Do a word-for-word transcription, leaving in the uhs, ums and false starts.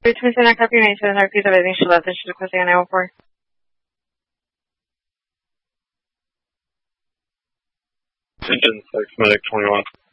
Twin Center, copy ninety-seven, repeat of everything she left and she's requesting an hour four. Engine six, medic twenty-one.